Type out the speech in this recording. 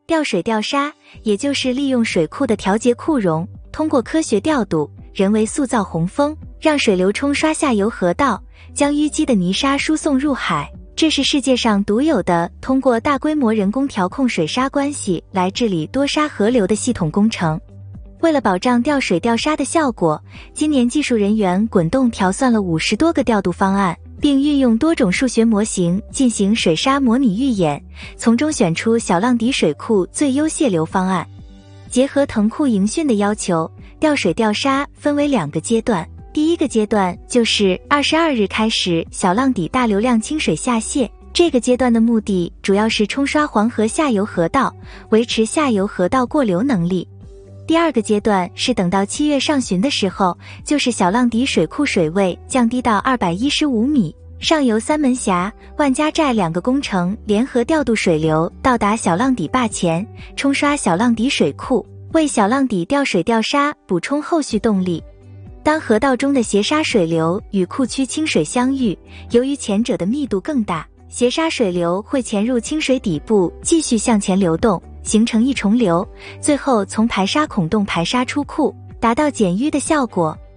调水调沙，也就是利用水库的调节库容，通过科学调度，人为塑造洪峰，让水流冲刷下游河道，将淤积的泥沙输送入海。这是世界上独有的通过大规模人工调控水沙关系来治理多沙河流的系统工程。为了保障调水调沙的效果，今年技术人员滚动调算了50多个调度方案，并运用多种数学模型进行水沙模拟预演，从中选出小浪底水库最优泄流方案。结合腾库营汛的要求，调水调沙分为2个阶段。第一个阶段就是22日开始小浪底大流量清水下泄，这个阶段的目的主要是冲刷黄河下游河道，维持下游河道过流能力。第2个阶段是等到7月上旬的时候，就是小浪底水库水位降低到215米，上游三门峡、万家寨2个工程联合调度水流到达小浪底坝前，冲刷小浪底水库，为小浪底调水调沙补充后续动力。当河道中的斜沙水流与库区清水相遇，由于前者的密度更大，斜沙水流会潜入清水底部，继续向前流动，形成一重流，最后从排沙孔洞排沙出库，达到减淤的效果。